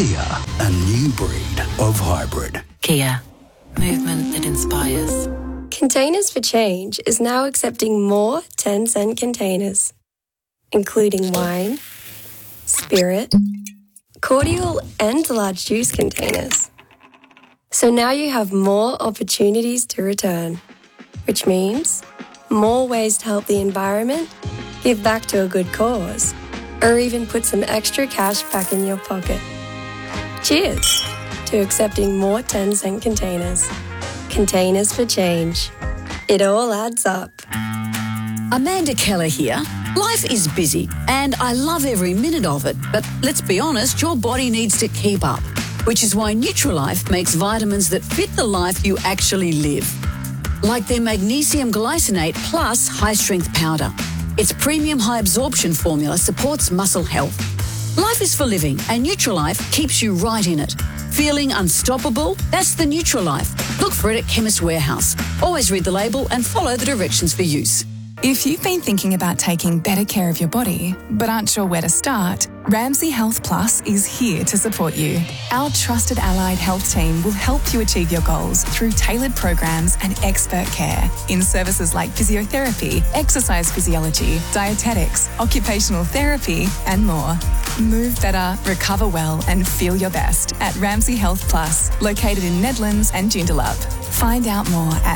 Kia, a new breed of hybrid. Kia, movement that inspires. Containers for Change is now accepting more 10-cent containers, including wine, spirit, cordial and large juice containers. So now you have more opportunities to return, which means more ways to help the environment, give back to a good cause, or even put some extra cash back in your pocket. Cheers to accepting more 10-cent containers. Containers for Change. It all adds up. Amanda Keller here. Life is busy and I love every minute of it, but let's be honest, your body needs to keep up, which is why Nutrilife makes vitamins that fit the life you actually live. Like their magnesium glycinate plus high-strength powder. Its premium high-absorption formula supports muscle health. Life is for living and Nutrilife keeps you right in it. Feeling unstoppable? That's the Nutrilife. Look for it at Chemist Warehouse. Always read the label and follow the directions for use. If you've been thinking about taking better care of your body, but aren't sure where to start, Ramsay Health Plus is here to support you. Our trusted allied health team will help you achieve your goals through tailored programs and expert care in services like physiotherapy, exercise physiology, dietetics, occupational therapy, and more. Move better, recover well, and feel your best at Ramsay Health Plus, located in Nedlands and Joondalup. Find out more at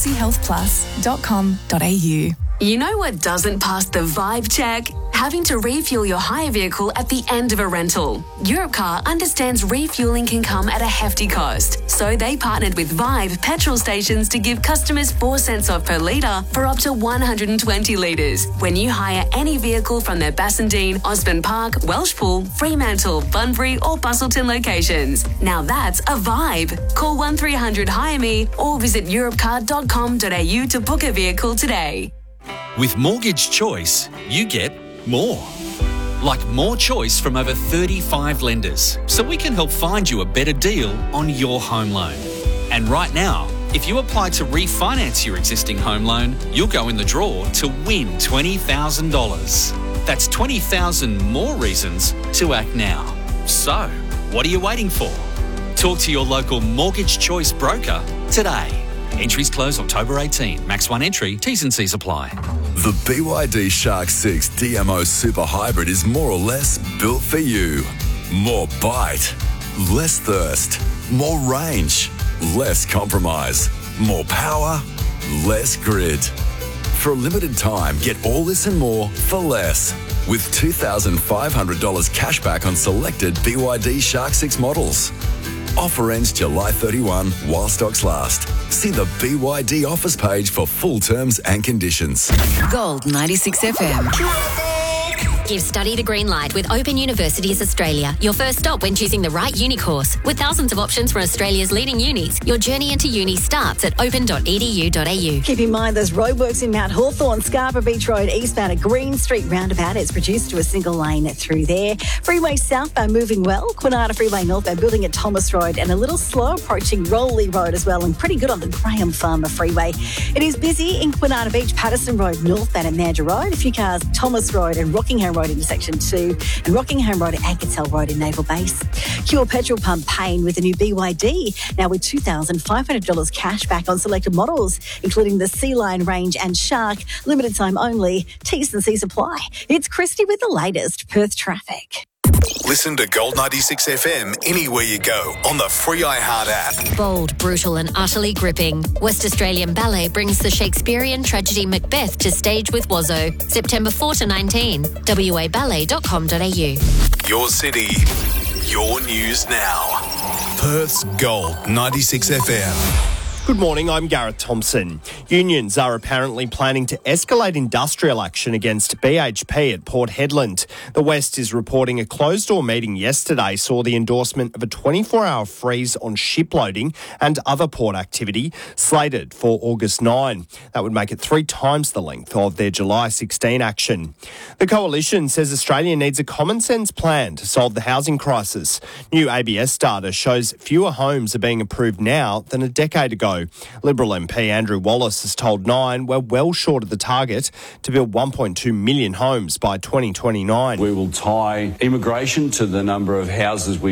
ramsayhealthplus.com.au. You know what doesn't pass the vibe check? Having to refuel your hire vehicle at the end of a rental. Europcar understands refueling can come at a hefty cost, so they partnered with Vibe petrol stations to give customers 4 cents off per litre for up to 120 litres when you hire any vehicle from their Bassendean, Osborne Park, Welshpool, Fremantle, Bunbury or Bustleton locations. Now that's a vibe. Call 1300 Hire Me or visit europcar.com.au to book a vehicle today. With Mortgage Choice, you get more. Like more choice from over 35 lenders, so we can help find you a better deal on your home loan. And right now, if you apply to refinance your existing home loan, you'll go in the draw to win $20,000. That's 20,000 more reasons to act now. So, what are you waiting for? Talk to your local Mortgage Choice broker today. Entries close October 18. Max 1 entry. T's and C's apply. The BYD Shark 6 DMO Super Hybrid is more or less built for you. More bite, less thirst, more range, less compromise, more power, less grit. For a limited time, get all this and more for less. With $2,500 cash back on selected BYD Shark 6 models. Offer ends July 31 while stocks last. See the BYD offers page for full terms and conditions. Gold 96 FM. Give study the green light with Open Universities Australia. Your first stop when choosing the right uni course. With thousands of options from Australia's leading unis, your journey into uni starts at open.edu.au. Keep in mind there's roadworks in Mount Hawthorn, Scarborough Beach Road eastbound at Green Street roundabout. It's reduced to a single lane through there. Freeway southbound moving well. Quinata Freeway northbound building at Thomas Road and a little slow approaching Rowley Road as well, and pretty good on the Graham Farmer Freeway. It is busy in Quinata Beach, Patterson Road northbound at Mandurah Road. A few cars Thomas Road and Rockingham Road into section 2 and Rockingham Road at Anketel Road in Naval Base. Cure Petrol Pump Payne with a new BYD, now with $2,500 cash back on selected models, including the Sea Lion range and Shark. Limited time only. T's and C's apply. It's Christy with the latest Perth traffic. Listen to Gold 96 FM anywhere you go on the free iHeart app. Bold, brutal and utterly gripping. West Australian Ballet brings the Shakespearean tragedy Macbeth to stage with Wazzo. September 4 to 19. waballet.com.au. Your city, your news now. Perth's Gold 96 FM. Good morning, I'm Gareth Thompson. Unions are apparently planning to escalate industrial action against BHP at Port Hedland. The West is reporting a closed-door meeting yesterday saw the endorsement of a 24-hour freeze on shiploading and other port activity slated for August 9. That would make it 3 times the length of their July 16 action. The Coalition says Australia needs a common-sense plan to solve the housing crisis. New ABS data shows fewer homes are being approved now than a decade ago. Liberal MP Andrew Wallace has told Nine we're well short of the target to build 1.2 million homes by 2029. We will tie immigration to the number of houses we